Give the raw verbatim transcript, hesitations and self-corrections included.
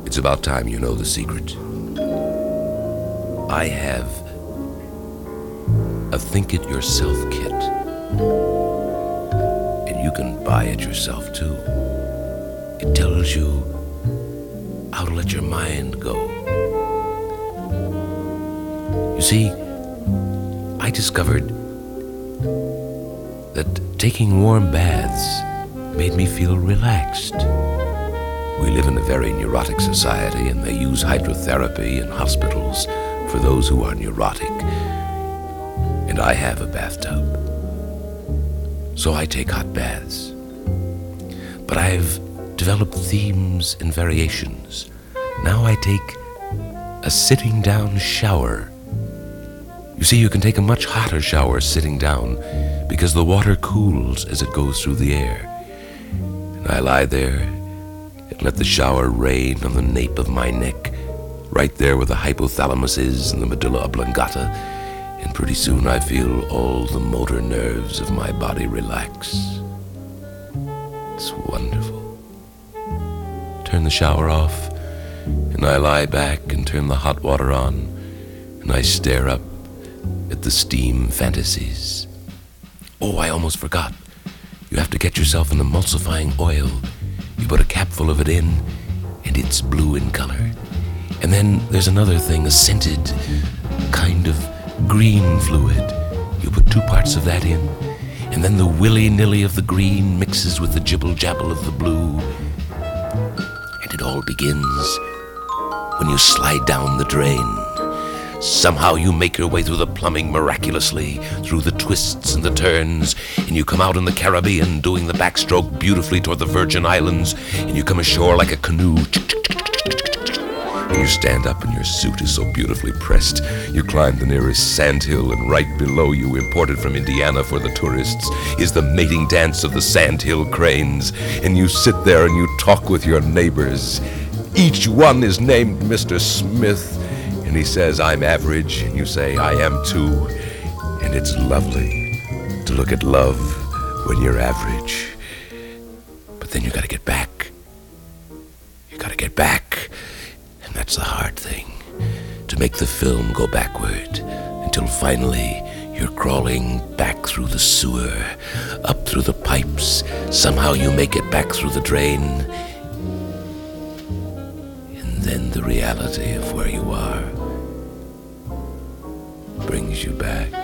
It's about time you know the secret. I have a Think It Yourself kit. And you can buy it yourself too. It tells you how to let your mind go. You see, I discovered that taking warm baths made me feel relaxed. We live in a very neurotic society, and they use hydrotherapy in hospitals for those who are neurotic. And I have a bathtub, so I take hot baths. But I've developed themes and variations. Now I take a sitting down shower. You see, you can take a much hotter shower sitting down because the water cools as it goes through the air. And I lie there and let the shower rain on the nape of my neck, right there where the hypothalamus is and the medulla oblongata, and pretty soon I feel all the motor nerves of my body relax. It's wonderful. Turn the shower off, and I lie back and turn the hot water on, and I stare up at the steam fantasies. Oh, I almost forgot. You have to get yourself an emulsifying oil. You put a cap full of it in, and it's blue in color. And then there's another thing, a scented kind of green fluid. You put two parts of that in, and then the willy-nilly of the green mixes with the jibble-jabble of the blue. And it all begins when you slide down the drain. Somehow you make your way through the plumbing miraculously, through the twists and the turns, and you come out in the Caribbean doing the backstroke beautifully toward the Virgin Islands, and you come ashore like a canoe. And you stand up and your suit is so beautifully pressed. You climb the nearest sandhill, and right below you, imported from Indiana for the tourists, is the mating dance of the sandhill cranes. And you sit there and you talk with your neighbors. Each one is named Mister Smith. And he says, I'm average, and you say, I am too. And it's lovely to look at love when you're average. But then you gotta get back. You gotta get back. And that's the hard thing. To make the film go backward until finally you're crawling back through the sewer, up through the pipes. Somehow you make it back through the drain. And then the reality of where you are brings you back.